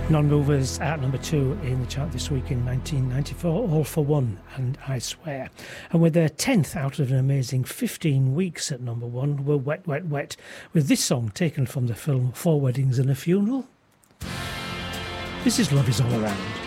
Non-Movers at number 2 in the chart this week in 1994, All for One and I Swear. And with their 10th out of an amazing 15 weeks at number 1 were Wet, Wet, Wet, with this song taken from the film Four Weddings and a Funeral. This is Love Is All Around.